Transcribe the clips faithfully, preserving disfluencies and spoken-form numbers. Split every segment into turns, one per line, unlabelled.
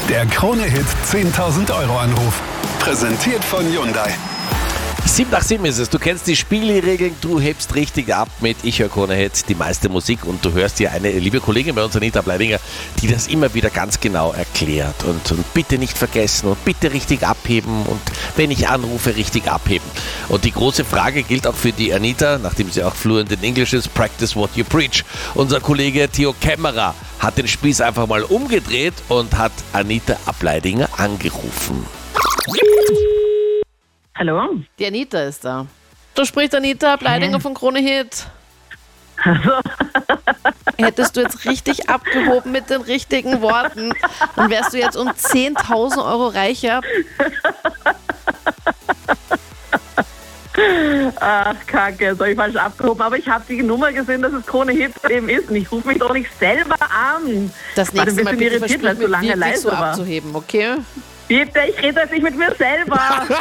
Der Krone-Hit zehntausend Euro Anruf. Präsentiert von Hyundai.
sieben nach sieben ist es. Du kennst die Spielregeln, du hebst richtig ab mit Ich höre Krone-Hit, die meiste Musik, und du hörst hier eine liebe Kollegin bei uns, Anita Bleidinger, die das immer wieder ganz genau erklärt. Und, und bitte nicht vergessen und bitte richtig abheben und wenn ich anrufe, richtig abheben. Und die große Frage gilt auch für die Anita, nachdem sie auch fluent in English ist, practice what you preach. Unser Kollege Theo Kämmerer hat den Spieß einfach mal umgedreht und hat Anita Bleidinger angerufen.
Hallo?
Die Anita ist da. Da spricht Anita Bleidinger
Hä?
von Krone-Hit.
Also,
Hättest du jetzt richtig abgehoben mit den richtigen Worten, dann wärst du jetzt um zehntausend Euro reicher.
ach, Kacke, jetzt habe ich falsch abgehoben. Aber ich habe die Nummer gesehen, dass es Krone-Hit eben ist. Und ich rufe mich doch nicht selber an.
Das
War
nächste
ein
Mal
bisschen
bitte
irritiert, weil
versprich
es so
mir
lange
wirklich so
leise war.
abzuheben, okay?
Bitte, ich rede jetzt nicht mit mir selber.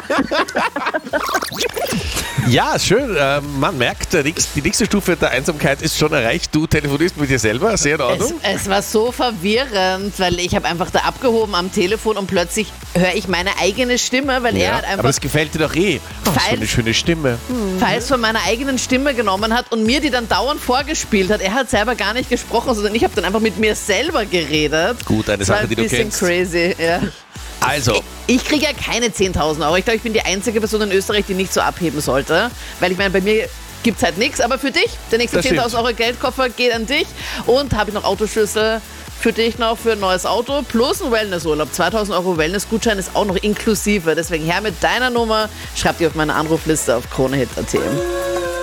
Ja, schön. Äh, man merkt, der nächst, die nächste Stufe der Einsamkeit ist schon erreicht. Du telefonierst mit dir selber, sehr in
Es,
Ordnung.
es war so verwirrend, weil ich habe einfach da abgehoben am Telefon und plötzlich höre ich meine eigene Stimme, weil er
Ja,
hat
aber
einfach
das gefällt dir doch eh. Oh, so eine schöne Stimme.
Files von meiner eigenen Stimme genommen hat und mir die dann dauernd vorgespielt hat. Er hat selber gar nicht gesprochen, sondern ich habe dann einfach mit mir selber geredet.
Gut, eine
Das war
Sache,
ein
die du
bisschen
kennst.
crazy, ja.
Also,
Ich kriege ja keine zehntausend Euro. Ich glaube, ich bin die einzige Person in Österreich, die nicht so abheben sollte. Weil ich meine, bei mir gibt es halt nichts. Aber für dich, der nächste
Das stimmt.
zehntausend Euro Geldkoffer geht an dich. Und habe ich noch Autoschlüssel für dich noch für ein neues Auto. Plus ein Wellnessurlaub. zweitausend Euro Wellnessgutschein ist auch noch inklusive. Deswegen her mit deiner Nummer. Schreib die auf meine Anrufliste auf kronehit punkt at.